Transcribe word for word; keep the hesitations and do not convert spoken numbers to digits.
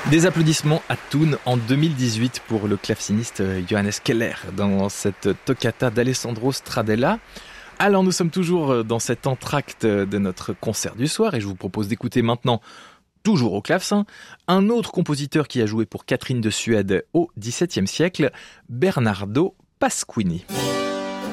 Des applaudissements à Thun en deux mille dix-huit pour le claveciniste Johannes Keller dans cette toccata d'Alessandro Stradella. Alors nous sommes toujours dans cet entracte de notre concert du soir et je vous propose d'écouter maintenant, toujours au clavecin, un autre compositeur qui a joué pour Catherine de Suède au dix-septième siècle, Bernardo Pasquini.